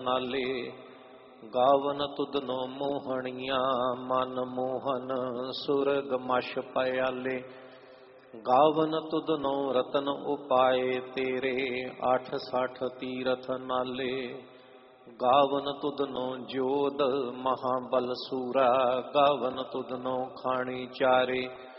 ਨਾਲੇ। ਗਾਵਨ ਤੁਧਨੋ ਮੋਹਣੀਆਂ ਮਨ ਮੋਹਨ ਸੁਰਗ ਮਛ ਪਿਆਲੇ। ਗਾਵਨ ਤੁਧਨੋ ਰਤਨ ਉਪਾਏ ਤੇਰੇ 68 ਤੀਰਥ ਨਾਲੇ। ਗਾਵਨ ਤੁਧਨੋ ਜੋਧ ਮਹਾਬਲ ਸੂਰਾ। ਗਾਵਨ ਤੁਧਨੋ ਖਾਣੀ ਚਾਰੇ।